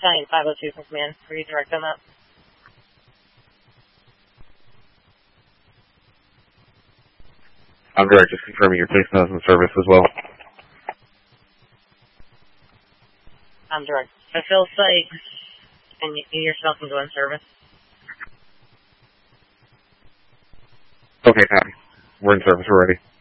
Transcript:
Battalion 502 from command. Were you direct on that? I'm direct, just confirming you're placing us in service as well. I'm direct. Fulfill Sykes and you yourself can go in service. Okay, copy. We're in service already.